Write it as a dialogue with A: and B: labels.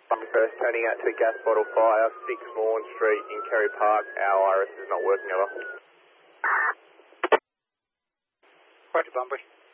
A: First, turning out to gas bottle fire, 6 Vaughan Street in Kerry Park. Our iris is not working over.
B: Roger, Bunbury.